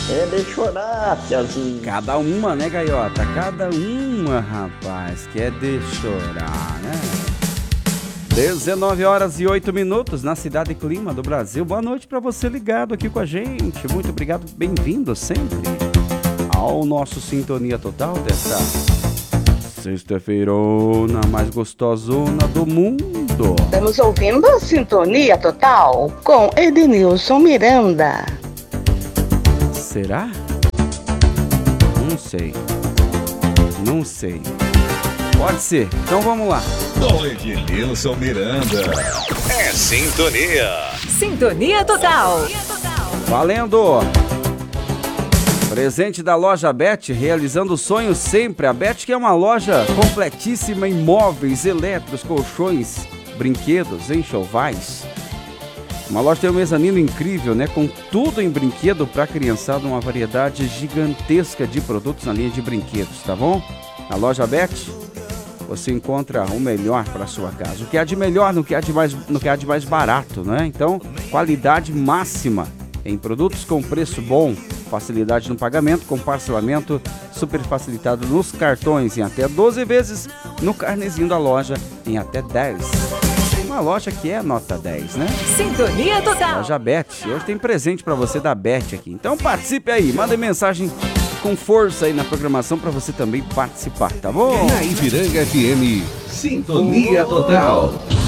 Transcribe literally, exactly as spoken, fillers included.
É de chorar, Tiazinho. Cada uma, né, Gaiota? Cada uma, rapaz, que é de chorar, né? dezenove horas e oito minutos na Cidade Clima do Brasil. Boa noite para você ligado aqui com a gente. Muito obrigado, bem-vindo sempre ao nosso Sintonia Total dessa sexta-feirona mais gostosona do mundo. Estamos ouvindo a Sintonia Total com Edenilson Miranda. Será? Não sei. Não sei. Pode ser. Então vamos lá. Com Edenilson Miranda. É Sintonia. Sintonia Total. Valendo! Presente da loja Bet, realizando sonhos sempre. A Bet, que é uma loja completíssima em móveis, eletros, colchões, brinquedos, enxovais. Uma loja tem um mezanino incrível, né? Com tudo em brinquedo para a criançada, uma variedade gigantesca de produtos na linha de brinquedos, tá bom? Na loja Bet, você encontra o melhor para sua casa. O que há de melhor no que há de mais, no que há de mais barato, né? Então, qualidade máxima em produtos com preço bom, facilidade no pagamento, com parcelamento super facilitado nos cartões em até doze vezes, no carnezinho da loja em até dez. Uma loja que é nota dez, né? Sintonia Total. Loja Bet. Hoje tem presente para você da Bet aqui. Então participe aí, manda mensagem com força aí na programação para você também participar, tá bom? Na Ipiranga F M, Sintonia Total.